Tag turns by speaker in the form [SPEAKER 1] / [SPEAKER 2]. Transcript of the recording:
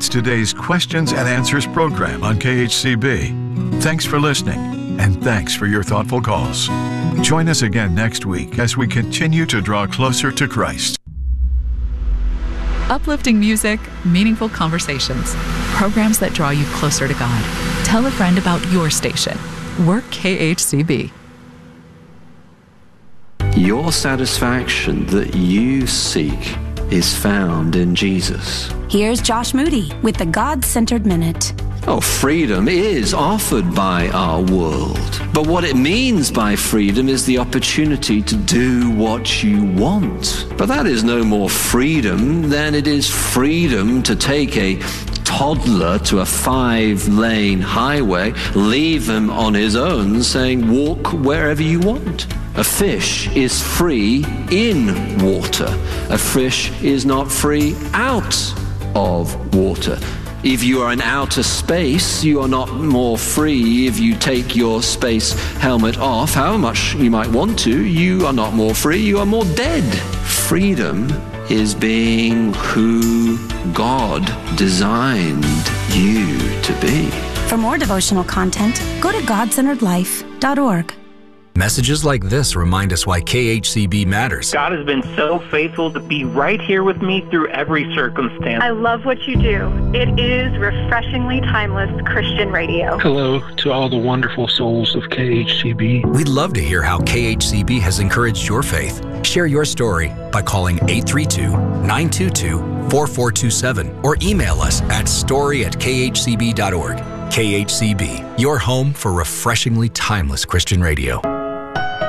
[SPEAKER 1] That's today's Questions and Answers program on KHCB. Thanks for listening, and thanks for your thoughtful calls. Join us again next week as we continue to draw closer to Christ.
[SPEAKER 2] Uplifting music, meaningful conversations, programs that draw you closer to God. Tell a friend about your station. We're KHCB.
[SPEAKER 3] Your satisfaction that you seek is found in Jesus.
[SPEAKER 4] Here's Josh Moody with the God-Centered Minute.
[SPEAKER 3] Freedom is offered by our world. But what it means by freedom is the opportunity to do what you want. But that is no more freedom than it is freedom to take a toddler to a 5-lane highway, leave him on his own, saying, walk wherever you want. A fish is free in water. A fish is not free out of water. If you are in outer space, you are not more free if you take your space helmet off, however much you might want to. You are not more free, you are more dead. Freedom is being who God designed you to be.
[SPEAKER 4] For more devotional content, go to godcenteredlife.org.
[SPEAKER 5] Messages like this remind us why KHCB matters.
[SPEAKER 6] God has been so faithful to be right here with me through every circumstance.
[SPEAKER 7] I love what you do. It is refreshingly timeless Christian radio.
[SPEAKER 8] Hello to all the wonderful souls of KHCB.
[SPEAKER 5] We'd love to hear how KHCB has encouraged your faith. Share your story by calling 832-922-4427 or email us at story@khcb.org. KHCB, your home for refreshingly timeless Christian radio.